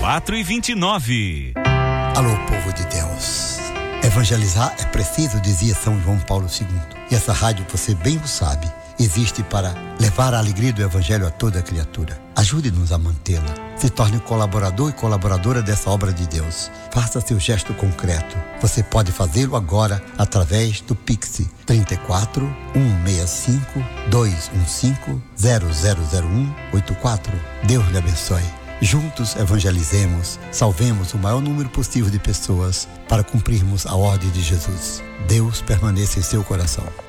4:29. Alô, povo de Deus. Evangelizar é preciso, dizia São João Paulo II. E essa rádio, você bem o sabe, existe para levar a alegria do Evangelho a toda criatura. Ajude-nos a mantê-la. Se torne colaborador e colaboradora dessa obra de Deus. Faça seu gesto concreto. Você pode fazê-lo agora através do Pix 34 165 215 0001 84. Deus lhe abençoe. Juntos evangelizemos, salvemos o maior número possível de pessoas para cumprirmos a ordem de Jesus. Deus permaneça em seu coração.